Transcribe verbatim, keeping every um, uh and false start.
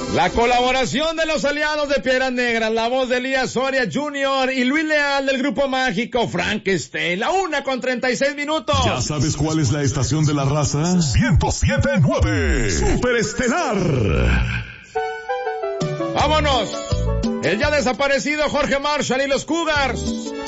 La colaboración de los aliados de Piedras Negras, la voz de Elías Soria junior y Luis Leal del Grupo Mágico, Frankenstein, la una con treinta y seis minutos. ¿Ya sabes cuál es la estación de la raza? ciento siete punto nueve Superestelar. Vámonos. El ya desaparecido Jorge Marshall y los Cougars.